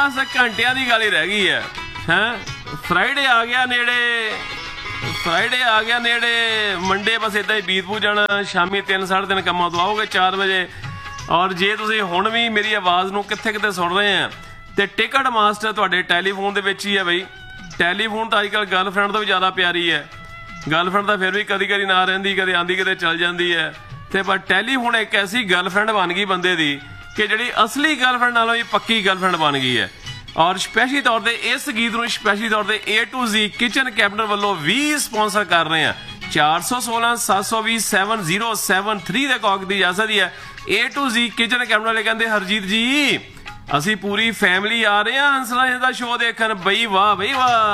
बस घंटिया की गल ही रह गई है। फ्राइडे आ गया नेड़े, फ्राइडे आ गया नेड़े, मंडे बस इदा ही बीत पू जाना। शामी 3 साढ़े 3 कामों तो आओगे 4 बजे। और जे तुसीं हुण भी मेरी आवाज़ नूं कित्थे कित्थे सुन रहे हैं तो टिकट मास्टर तुहाडे टैलीफोन दे विच ही है बई। टैलीफोन तो अजकल गर्लफ्रेंड तो भी ज़्यादा प्यारी है। गर्लफ्रेंड तो फिर भी कदी कदी ना रहिंदी, कदे आंदी कदे चल जाती है। तो पर टैलीफोन एक ऐसी गर्लफ्रेंड बन गई बंदे दी कि जिहड़ी असली गर्लफ्रेंड नालों भी पक्की गर्लफ्रेंड बन गई है। और स्पैशली तौर पर इस गीत को स्पैशली तौर पर A to Z kitchen cabinet वालों भी स्पॉन्सर कर रहे हैं। 416 720 7073 ਦੇ कॉक की इजाजत ही है। A to Z kitchen cabinet वाले कहते हरजीत जी असी पूरी फैमिली आ रहे हैं हंसराज दा शो देखन। बई वाह बई वाह।